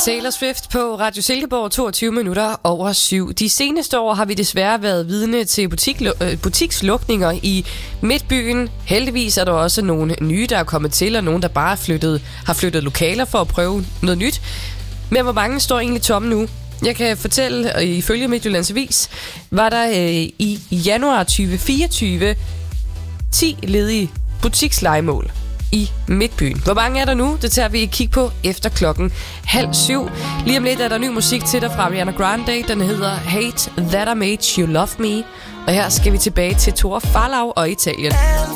Taylor Swift på Radio Silkeborg, 22 minutter over 7. De seneste år har vi desværre været vidne til butikslukninger i Midtbyen. Heldigvis er der også nogle nye, der er kommet til, og nogle, der bare har flyttet lokaler for at prøve noget nyt. Men hvor mange står egentlig tomme nu? Jeg kan fortælle, at ifølge Midtjyllands Avis var der i januar 2024 10 ledige butikslejemål i Midtbyen. Hvor mange er der nu? Det tager vi et kig på efter 6:30. Lige om lidt er der ny musik til dig fra Ariana Grande. Den hedder Hate That I Made You Love Me. Og her skal vi tilbage til Thor Farlau og Italien.